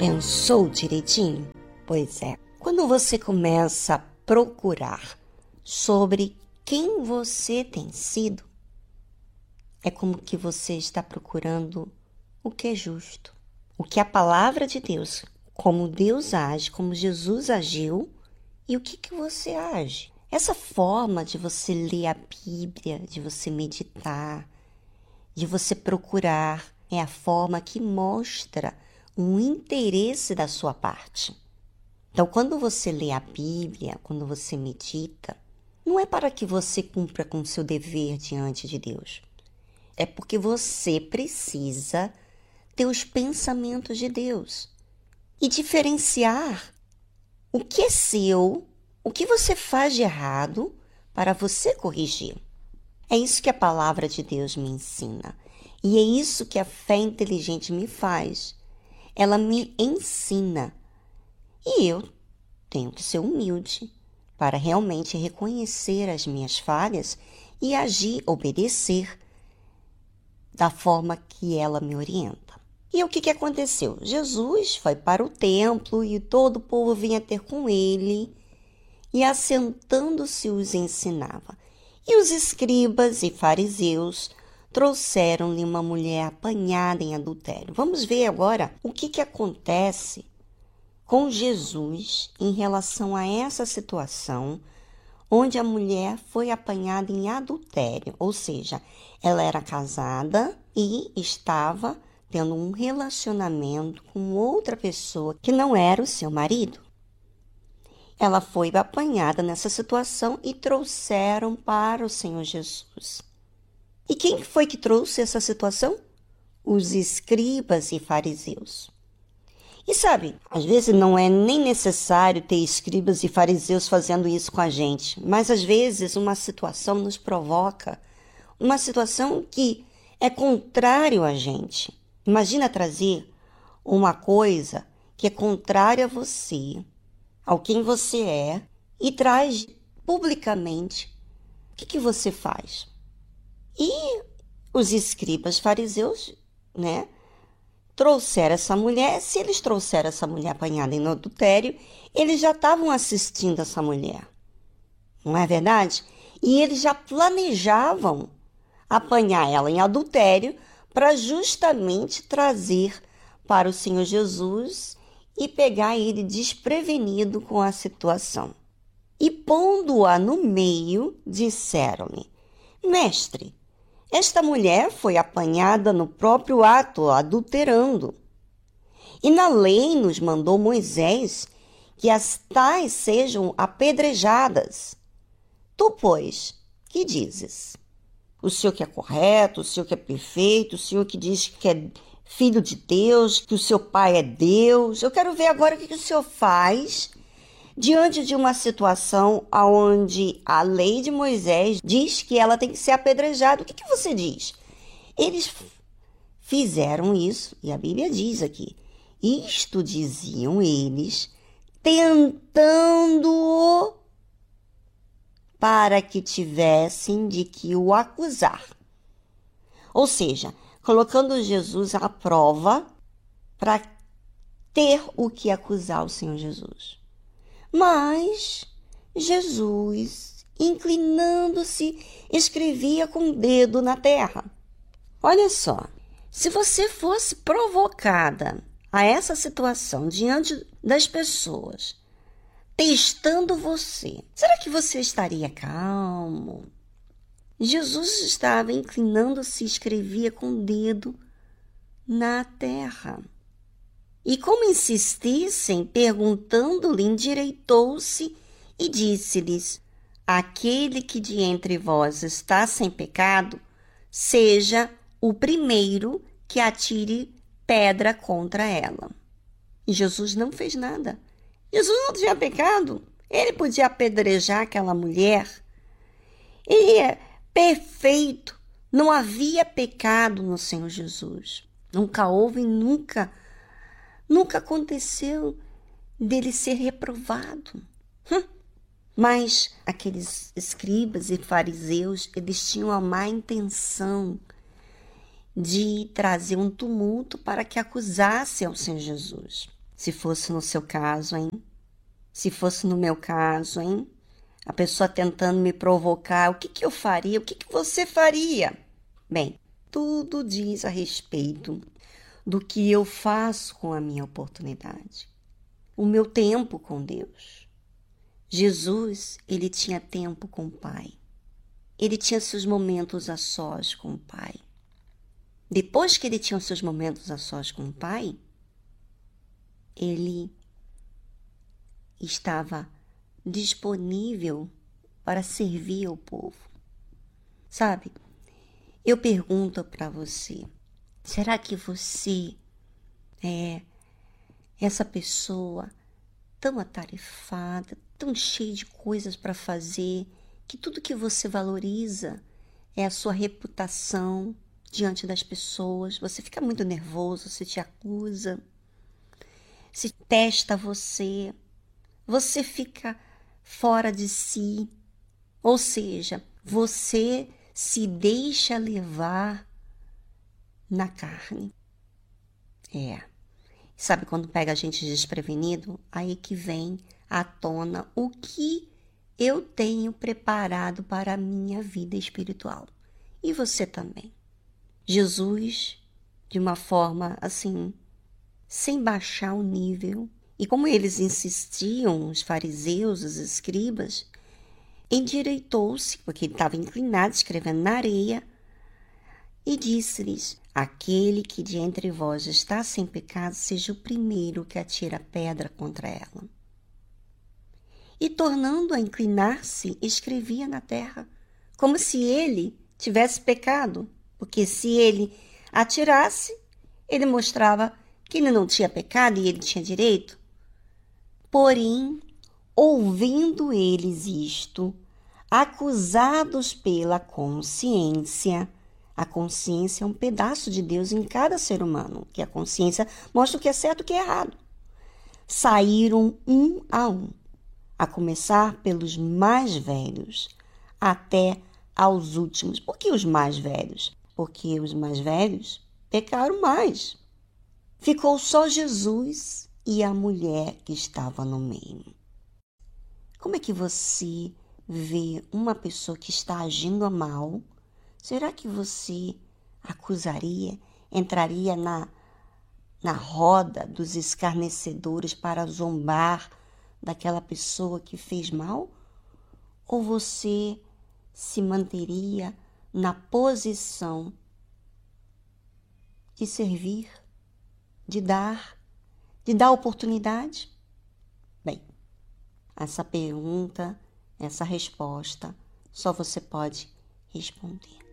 Pensou direitinho? Pois é. Quando você começa a procurar sobre quem você tem sido, é como que você está procurando o que é justo. O que a palavra de Deus, como Deus age, como Jesus agiu e o que você age. Essa forma de você ler a Bíblia, de você meditar, de você procurar, é a forma que mostra um interesse da sua parte. Então, quando você lê a Bíblia, quando você medita, não é para que você cumpra com o seu dever diante de Deus. É porque você precisa ter os pensamentos de Deus e diferenciar o que é seu, o que você faz de errado para você corrigir. É isso que a palavra de Deus me ensina. E é isso que a fé inteligente me faz. Ela me ensina. E eu tenho que ser humilde para realmente reconhecer as minhas falhas e agir, obedecer da forma que ela me orienta. E o que aconteceu? Jesus foi para o templo e todo o povo vinha ter com ele e assentando-se os ensinava. E os escribas e fariseus trouxeram-lhe uma mulher apanhada em adultério. Vamos ver agora o que acontece com Jesus em relação a essa situação onde a mulher foi apanhada em adultério, ou seja, ela era casada e estava tendo um relacionamento com outra pessoa que não era o seu marido. Ela foi apanhada nessa situação e trouxeram para o Senhor Jesus. E quem foi que trouxe essa situação? Os escribas e fariseus. E sabe, às vezes não é nem necessário ter escribas e fariseus fazendo isso com a gente, mas às vezes uma situação nos provoca, uma situação que é contrário a gente. Imagina trazer uma coisa que é contrária a você, ao quem você é, e traz publicamente. O que você faz? E os escribas fariseus, trouxeram essa mulher. Se eles trouxeram essa mulher apanhada em adultério, eles já estavam assistindo essa mulher. Não é verdade? E eles já planejavam apanhar ela em adultério para justamente trazer para o Senhor Jesus e pegar ele desprevenido com a situação. E pondo-a no meio, disseram-lhe: Mestre, esta mulher foi apanhada no próprio ato, adulterando. E na lei nos mandou Moisés que as tais sejam apedrejadas. Tu, pois, que dizes? O senhor que é correto, o senhor que é perfeito, o senhor que diz que é filho de Deus, que o seu pai é Deus. Eu quero ver agora o que o senhor faz diante de uma situação onde a lei de Moisés diz que ela tem que ser apedrejada. O que você diz? Eles fizeram isso, e a Bíblia diz aqui, isto diziam eles, tentando-o para que tivessem de que o acusar. Ou seja, colocando Jesus à prova para ter o que acusar o Senhor Jesus. Mas Jesus, inclinando-se, escrevia com o dedo na terra. Olha só, se você fosse provocada a essa situação diante das pessoas, testando você, será que você estaria calmo? Jesus estava inclinando-se e escrevia com o dedo na terra. E como insistissem, perguntando-lhe, endireitou-se e disse-lhes: aquele que de entre vós está sem pecado, seja o primeiro que atire pedra contra ela. E Jesus não fez nada. Jesus não tinha pecado. Ele podia apedrejar aquela mulher. Ele é perfeito. Não havia pecado no Senhor Jesus. Nunca houve e nunca aconteceu dele ser reprovado. Mas aqueles escribas e fariseus, eles tinham a má intenção de trazer um tumulto para que acusasse ao Senhor Jesus. Se fosse no seu caso, hein? Se fosse no meu caso, hein? A pessoa tentando me provocar, o que que eu faria? O que que você faria? Bem, tudo diz a respeito do que eu faço com a minha oportunidade. O meu tempo com Deus. Jesus, ele tinha tempo com o Pai. Ele tinha seus momentos a sós com o Pai. Depois que ele tinha os seus momentos a sós com o Pai, ele estava disponível para servir ao povo. Sabe, eu pergunto para você, será que você é essa pessoa tão atarefada, tão cheia de coisas para fazer, que tudo que você valoriza é a sua reputação diante das pessoas? Você fica muito nervoso, você te acusa, se testa você fica fora de si, ou seja, você se deixa levar na carne. Sabe quando pega a gente desprevenido? Aí que vem à tona o que eu tenho preparado para a minha vida espiritual. E você também. Jesus, de uma forma assim, sem baixar o nível, e como eles insistiam, os fariseus, os escribas, endireitou-se, porque ele estava inclinado, escrevendo na areia, e disse-lhes: aquele que de entre vós está sem pecado, seja o primeiro que atira a pedra contra ela. E tornando a inclinar-se, escrevia na terra, como se ele tivesse pecado, porque se ele atirasse, ele mostrava que ele não tinha pecado e ele tinha direito. Porém, ouvindo eles isto, acusados pela consciência, a consciência é um pedaço de Deus em cada ser humano, que a consciência mostra o que é certo e o que é errado. Saíram um, a começar pelos mais velhos, até aos últimos. Por que os mais velhos? Porque os mais velhos pecaram mais. Ficou só Jesus e a mulher que estava no meio. Como é que você vê uma pessoa que está agindo mal? Será que você acusaria, entraria na roda dos escarnecedores para zombar daquela pessoa que fez mal? Ou você se manteria na posição de servir, de dar oportunidade? Bem, essa pergunta, essa resposta, só você pode responder.